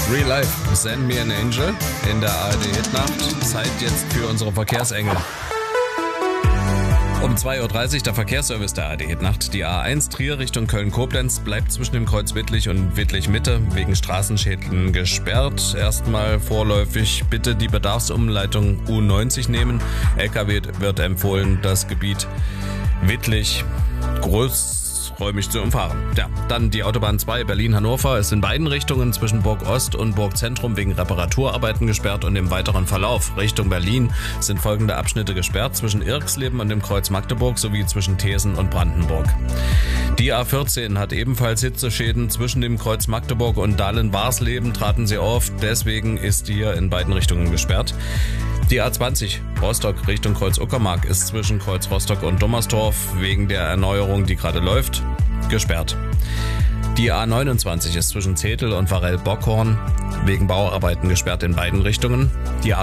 Real Life, Send Me an Angel in der ARD-Hitnacht. Zeit jetzt für unsere Verkehrsengel. Um 2.30 Uhr der Verkehrsservice der ARD-Hitnacht. Die A1 Trier Richtung Köln-Koblenz bleibt zwischen dem Kreuz Wittlich und Wittlich-Mitte wegen Straßenschäden gesperrt. Erstmal vorläufig bitte die Bedarfsumleitung U90 nehmen. LKW wird empfohlen, das Gebiet Wittlich großräumig zu umfahren. Ja, dann die Autobahn 2 Berlin-Hannover ist in beiden Richtungen zwischen Burg Ost und Burg Zentrum wegen Reparaturarbeiten gesperrt und im weiteren Verlauf Richtung Berlin sind folgende Abschnitte gesperrt: zwischen Irxleben und dem Kreuz Magdeburg sowie zwischen Thesen und Brandenburg. Die A14 hat ebenfalls Hitzeschäden. Zwischen dem Kreuz Magdeburg und Dahlen-Warsleben traten sie auf, deswegen ist die hier in beiden Richtungen gesperrt. Die A20 Rostock Richtung Kreuz Uckermark ist zwischen Kreuz Rostock und Dummersdorf wegen der Erneuerung, die gerade läuft, gesperrt. Die A29 ist zwischen Zetel und Varell-Bockhorn wegen Bauarbeiten gesperrt in beiden Richtungen. Die